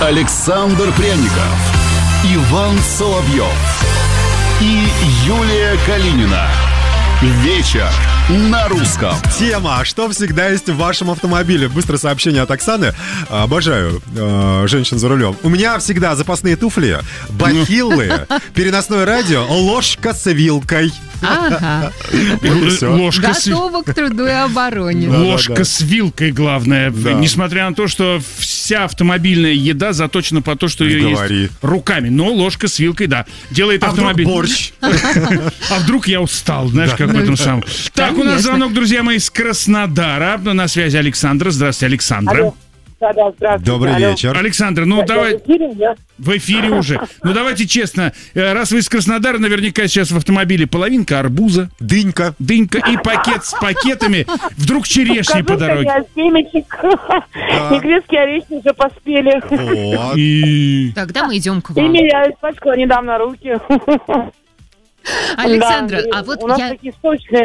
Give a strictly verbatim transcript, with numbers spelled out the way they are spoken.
Александр Пряников, Иван Соловьев и Юлия Калинина. Вечер на русском. Тема: что всегда есть в вашем автомобиле? Быстрое сообщение от Оксаны. Обожаю э, женщин за рулем. У меня всегда запасные туфли, бахилы, переносное радио, ложка с вилкой. Ага. Ложка с... Готова к труду и обороне. Да, Ложка да, да. с вилкой, главное. Да. Несмотря на то, что вся автомобильная еда заточена по то, что ее Говори. есть руками. Но ложка с вилкой, да. Делает а автомобиль. Вдруг борщ. А вдруг я устал, знаешь, Да. как в этом самом. Так, у нас Конечно. звонок, друзья мои, из Краснодара. На связи Александра. Здравствуйте, Александра. Алло. Да, да, здравствуйте. Добрый Алло. вечер. Александра, ну Я давай... в эфире, я- В эфире уже. Ну давайте честно. э, Раз вы из Краснодара, наверняка сейчас в автомобиле половинка арбуза, Дынька. дынька и пакет с пакетами. Вдруг черешни по Покажу-ка дороге. я семечек. И грецкие орехи уже поспели. Вот. И... Тогда мы идем к И вам. меня испачкала недавно руки. Александра, Да, а вот у нас я... такие сочные.